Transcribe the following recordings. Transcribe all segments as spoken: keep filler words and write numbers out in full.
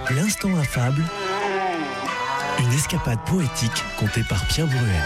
L'instant affable, une escapade poétique contée par Pierre Bruel.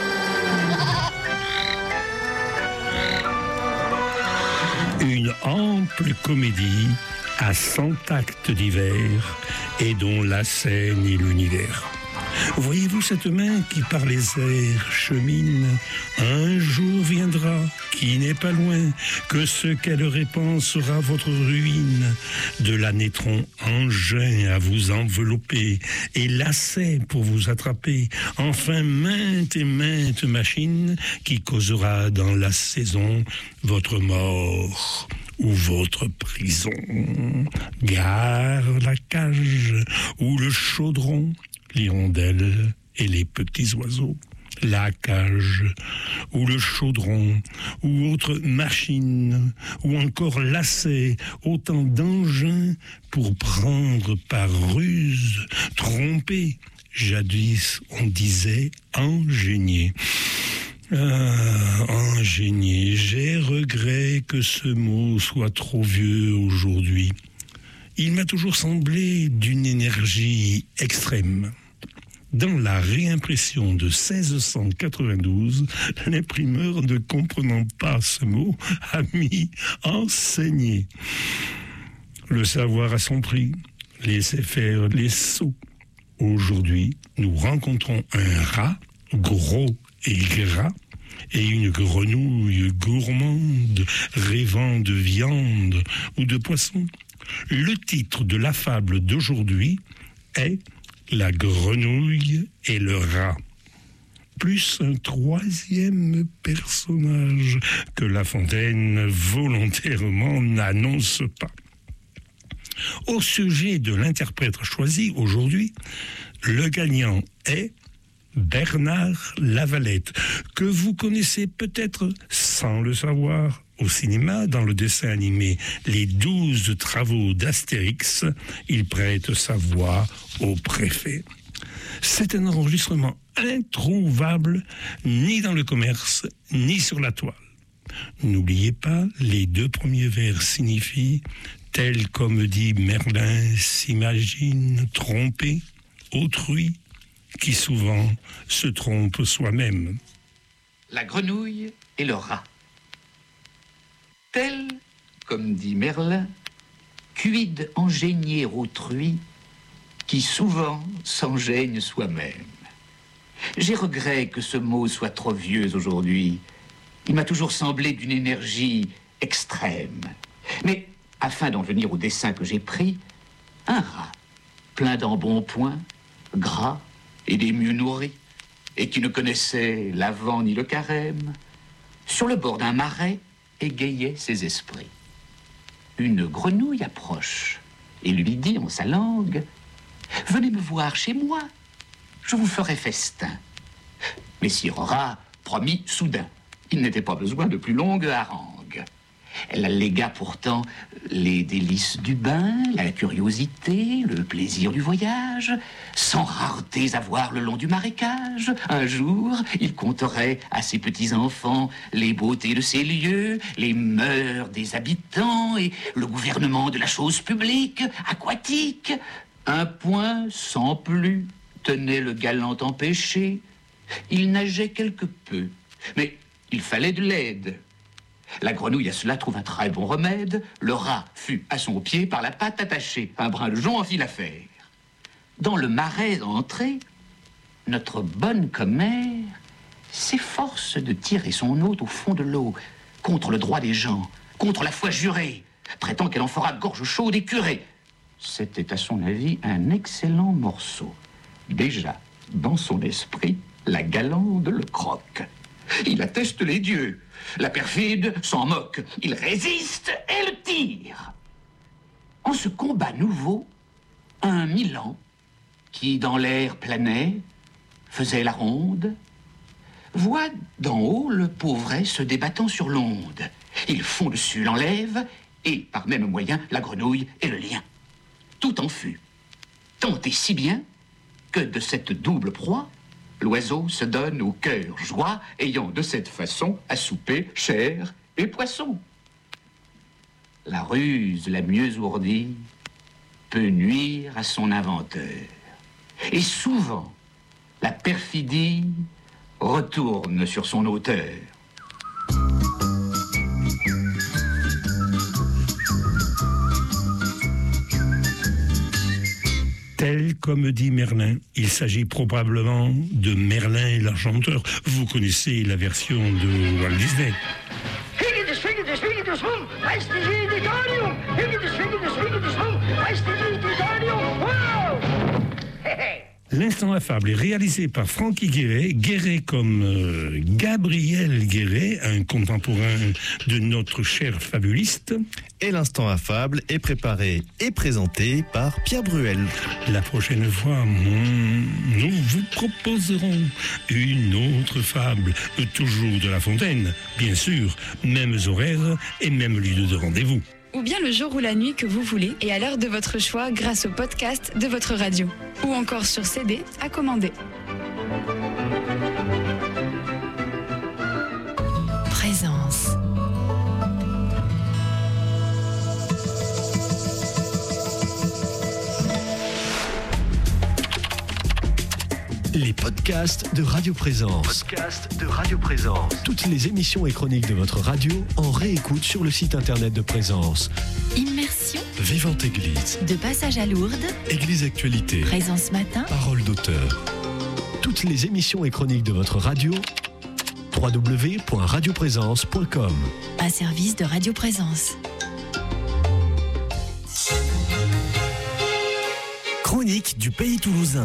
Une ample comédie à cent actes divers et dont la scène est l'univers. Voyez-vous cette main qui par les airs chemine? Un jour viendra, qui n'est pas loin, que ce qu'elle répand sera votre ruine. De la naîtront engins à vous envelopper et lacets pour vous attraper. Enfin maintes et maintes machines qui causera dans la saison votre mort ou votre prison. Gare la cage ou le chaudron, l'hirondelle et les petits oiseaux, la cage ou le chaudron ou autre machine ou encore lacet, autant d'engins pour prendre par ruse, tromper. Jadis on disait ingénier. Ah, ingénier, j'ai regret que ce mot soit trop vieux aujourd'hui. Il m'a toujours semblé d'une énergie extrême. Dans la réimpression de seize cent quatre-vingt-douze, l'imprimeur, ne comprenant pas ce mot, a mis « enseigner ». Le savoir a son prix, laissez faire les sots. Aujourd'hui, nous rencontrons un rat, gros et gras, et une grenouille gourmande, rêvant de viande ou de poisson. Le titre de la fable d'aujourd'hui est « La grenouille et le rat ». Plus un troisième personnage que La Fontaine volontairement n'annonce pas. Au sujet de l'interprète choisi aujourd'hui, le gagnant est Bernard Lavalette, que vous connaissez peut-être sans le savoir. Au cinéma, dans le dessin animé Les douze travaux d'Astérix, il prête sa voix au préfet. C'est un enregistrement introuvable, ni dans le commerce, ni sur la toile. N'oubliez pas, les deux premiers vers signifient « tel comme dit Merlin s'imagine tromper autrui, qui souvent se trompe soi-même. » La grenouille et le rat. Tel, comme dit Merlin, quid engénier autrui, qui souvent s'engeigne soi-même. J'ai regret que ce mot soit trop vieux aujourd'hui. Il m'a toujours semblé d'une énergie extrême. Mais, afin d'en venir au dessin que j'ai pris, un rat, plein d'embonpoint, gras et des mieux nourris, et qui ne connaissait l'avant ni le carême, sur le bord d'un marais, égayait ses esprits. Une grenouille approche et lui dit en sa langue « Venez me voir chez moi, je vous ferai festin. » Mais Sire Rat promit soudain. Il n'était pas besoin de plus longue harangue. Elle allégua pourtant les délices du bain, la curiosité, le plaisir du voyage, sans raretés à voir le long du marécage. Un jour, il conterait à ses petits-enfants les beautés de ces lieux, les mœurs des habitants et le gouvernement de la chose publique, aquatique. Un point sans plus tenait le galant empêché. Il nageait quelque peu, mais il fallait de l'aide. La grenouille à cela trouve un très bon remède. Le rat fut à son pied par la patte attachée. Un brin de jonc en fit l'affaire. Dans le marais entré, notre bonne commère s'efforce de tirer son hôte au fond de l'eau, contre le droit des gens, contre la foi jurée, prétend qu'elle en fera gorge chaude et curée. C'était à son avis un excellent morceau. Déjà, dans son esprit, la galande le croque. Il atteste les dieux. La perfide s'en moque. Il résiste et le tire. En ce combat nouveau, un Milan, qui dans l'air planait, faisait la ronde, voit d'en haut le pauvret se débattant sur l'onde. Il fond dessus, l'enlève, et par même moyen, la grenouille et le lien. Tout en fut. Tant et si bien que de cette double proie, l'oiseau se donne au cœur joie, ayant de cette façon à souper chair et poisson. La ruse la mieux ourdie peut nuire à son inventeur. Et souvent, la perfidie retourne sur son auteur. Tel comme dit Merlin, il s'agit probablement de Merlin et l'Enchanteur. Vous connaissez la version de Walt Disney. L'instant affable est réalisé par Francky Guéret, Guéret comme euh, Gabriel Guéret, un contemporain de notre cher fabuliste. Et l'instant affable est préparé et présenté par Pierre Bruel. La prochaine fois, nous vous proposerons une autre fable, toujours de La Fontaine, bien sûr, mêmes horaires et même lieu de rendez-vous. Ou bien le jour ou la nuit que vous voulez et à l'heure de votre choix grâce au podcast de votre radio. Ou encore sur C D à commander. Présence. Les podcasts de Radio Présence. Podcasts de Radio Présence. Toutes les émissions et chroniques de votre radio en réécoute sur le site internet de Présence. Immersion. Vivante Église. De passage à Lourdes. Église Actualité. Présence matin. Parole d'auteur. Toutes les émissions et chroniques de votre radio. w w w point radio présence point com. Un service de Radio Présence. Chronique du pays toulousain.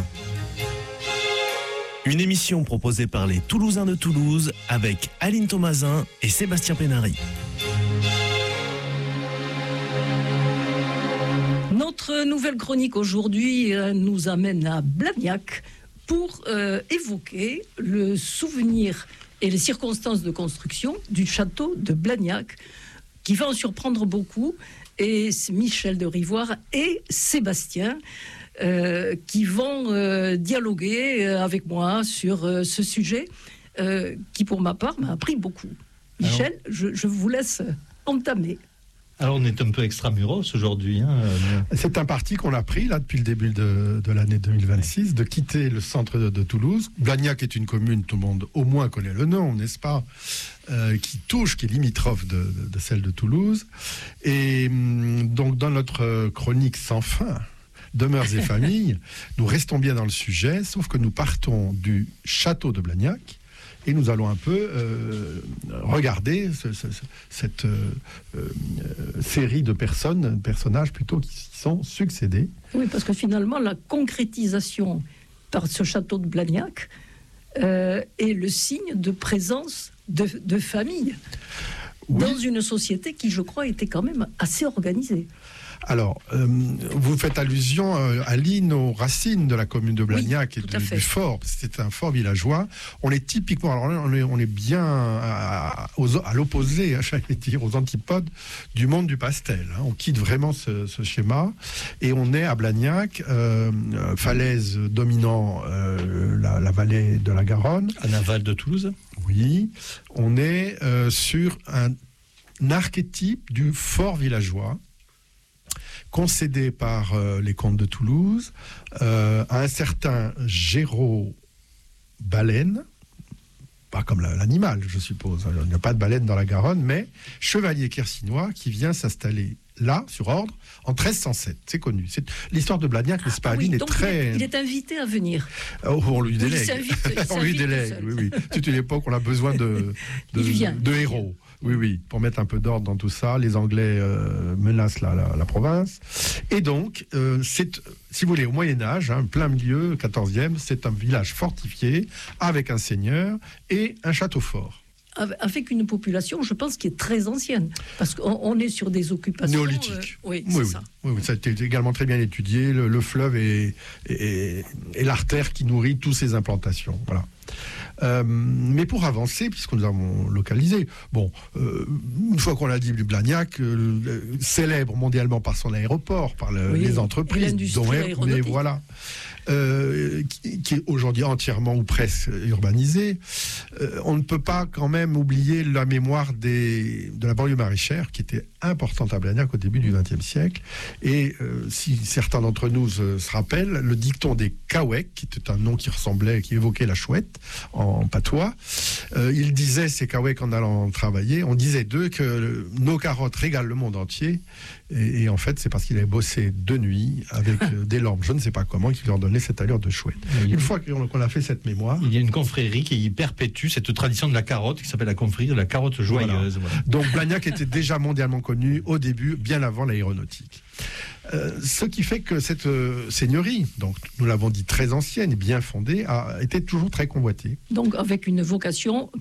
Une émission proposée par les Toulousains de Toulouse avec Aline Thomasin et Sébastien Pénary. Notre nouvelle chronique aujourd'hui euh, nous amène à Blagnac pour euh, évoquer le souvenir et les circonstances de construction du château de Blagnac, qui va en surprendre beaucoup. Et c'est Michel de Rivoire et Sébastien Euh, qui vont euh, dialoguer euh, avec moi sur euh, ce sujet euh, qui, pour ma part, m'a appris beaucoup. Michel, alors, je, je vous laisse entamer. Alors, on est un peu extramuros aujourd'hui. Hein, mais... C'est un parti qu'on a pris là depuis le début de, de l'année deux mille vingt-six, de quitter le centre de, de Toulouse. Blagnac est une commune, tout le monde au moins connaît le nom, n'est-ce pas, euh, qui touche, qui est limitrophe de, de, de celle de Toulouse. Et donc, dans notre chronique sans fin, Demeures et familles, nous restons bien dans le sujet, sauf que nous partons du château de Blagnac et nous allons un peu euh, regarder ce, ce, cette euh, euh, série de personnes, personnages plutôt, qui s'y sont succédés. Oui, parce que finalement, la concrétisation par ce château de Blagnac euh, est le signe de présence de, de famille oui. dans une société qui, je crois, était quand même assez organisée. Alors, euh, vous faites allusion, euh, Aline, aux racines de la commune de Blagnac oui, et du, du fort. C'était un fort villageois. On est typiquement, alors là, on est, on est bien à, aux, à l'opposé, hein, j'allais dire, aux antipodes du monde du pastel. Hein. On quitte vraiment ce, ce schéma et on est à Blagnac, euh, falaise dominant euh, la, la vallée de la Garonne. À l'aval de Toulouse. Oui, on est euh, sur un, un archétype du fort villageois, concédé par euh, les comtes de Toulouse euh, à un certain Géraud Baleine, pas comme la, l'animal, je suppose, il n'y a pas de baleine dans la Garonne, mais chevalier quercinois qui vient s'installer là, sur ordre, en treize cent sept. C'est connu. C'est... L'histoire de Blagnac, n'est-ce pas, Aline, ah oui, est très... Il est, il est invité à venir. Oh, on lui délègue. Oui, il s'invite, il on lui délègue, oui, oui. C'est une époque où on a besoin de, de, de héros. Oui, oui, pour mettre un peu d'ordre dans tout ça. Les Anglais euh, menacent la, la, la province. Et donc, euh, c'est, si vous voulez, au Moyen-Âge, hein, plein milieu, quatorzième, c'est un village fortifié avec un seigneur et un château fort. Avec une population, je pense, qui est très ancienne. Parce qu'on on est sur des occupations... Néolithiques. Euh, oui, oui, c'est oui. ça. Oui, oui, ça a été également très bien étudié. Le, le fleuve est, est, est l'artère qui nourrit toutes ces implantations. Voilà. Euh, mais pour avancer, puisque nous avons localisé, bon, euh, une fois qu'on l'a dit, Blagnac, euh, célèbre mondialement par son aéroport, par le, oui, les entreprises, dont mais voilà. euh, qui, qui est aujourd'hui entièrement ou presque urbanisée. Euh, on ne peut pas quand même oublier la mémoire des, de la banlieue maraîchère, qui était importante à Blagnac au début du vingtième siècle. Et euh, si certains d'entre nous se, se rappellent, le dicton des Caouèques, qui était un nom qui ressemblait, qui évoquait la chouette en patois, euh, il disait, ces Caouèques, en allant travailler, on disait d'eux que le, nos carottes régalent le monde entier. Et, et en fait, c'est parce qu'il avait bossé de nuit avec euh, des lampes, je ne sais pas comment, qui leur donnaient cette allure de chouette. Oui. Une fois qu'on, qu'on a fait cette mémoire... Il y a une confrérie qui perpétue cette tradition de la carotte, qui s'appelle la confrérie de la carotte joyeuse. Voilà. Voilà. Donc Blagnac était déjà mondialement connu au début, bien avant l'aéronautique. Euh, ce qui fait que cette euh, seigneurie, donc nous l'avons dit très ancienne et bien fondée, a été toujours très convoitée. Donc avec une vocation